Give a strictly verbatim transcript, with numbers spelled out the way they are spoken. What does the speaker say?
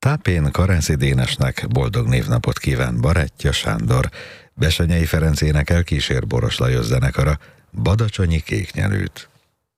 Tápén Karenszi Dénesnek boldog névnapot kíván barátja Sándor. Bessenyei Ferenc énekel, kísér Boros Lajos zenekara Badacsonyi Kéknyelőt.